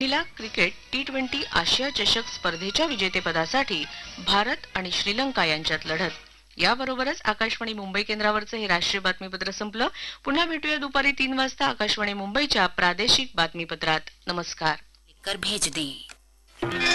महिला cricket T20 आशिया चषक स्पर्धेच्या विजेतेपदासाठी भारत आणि श्रीलंका यांच्यात लढत. याबरोबरच आकाशवाणी मुंबई केंद्रावरचं हे राष्ट्रीय बातमीपत्र संपलं. पुन्हा भेटूया दुपारी 3 वाजता आकाशवाणी मुंबईच्या प्रादेशिक बातमीपत्रात. नमस्कार. कर भेज दे.